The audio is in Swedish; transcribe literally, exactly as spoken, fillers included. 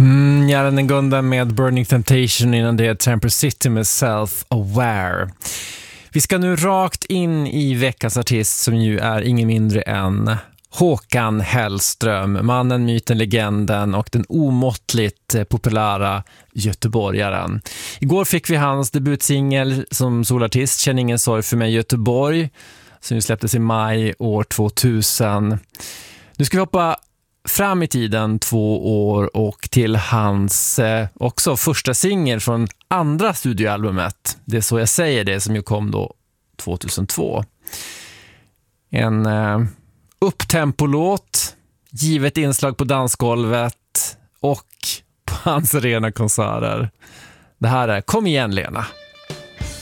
Mm, Järnen Gunda med Burning Temptation, innan det är Temper City med Self-Aware. Vi ska nu rakt in i veckans artist, som ju är ingen mindre än Håkan Hellström, mannen, myten, legenden och den omåttligt populära göteborgaren. Igår fick vi hans debutsingel som solartist, Känn ingen sorg för mig Göteborg, som ju släpptes i maj år tvåtusen. Nu ska vi hoppa fram i tiden två år och till hans eh, också första singel från andra studioalbumet. Det är så jag säger det, som ju kom då tvåtusentvå. En eh, upptempolåt, givet inslag på dansgolvet och på hans rena konserter. Det här är Kom igen Lena.